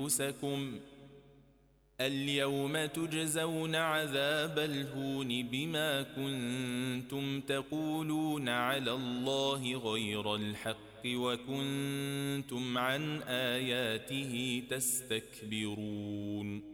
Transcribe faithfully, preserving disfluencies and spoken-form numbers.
أنفسكم اليوم تجزون عذاب الهون بما كنتم تقولون على الله غير الحق وكنتم عن آياته تستكبرون